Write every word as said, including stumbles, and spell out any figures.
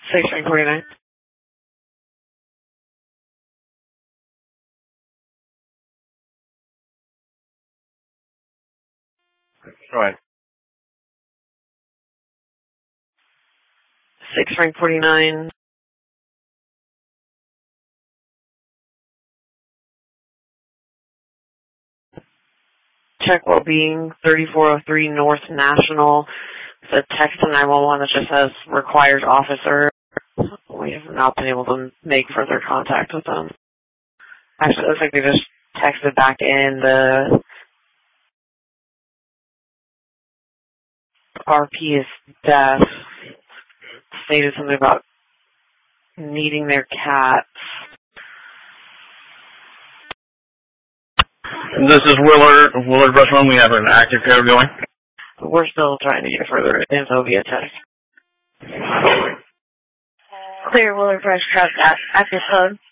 six three four nine. Go ahead. six three four nine. Check well-being, thirty-four oh three North National. It's a text to nine one one that just says required officer. We have not been able to make further contact with them. Actually, it looks like they just texted back in. The R P is deaf. Stated something about needing their cats. This is Willard, Willard Brushman. We have an active code going. We're still trying to get further info via text. Clear Willard Brush Truck, active code.